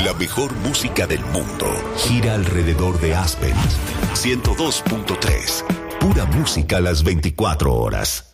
La mejor música del mundo gira alrededor de Aspen 102.3. Pura música a las 24 horas.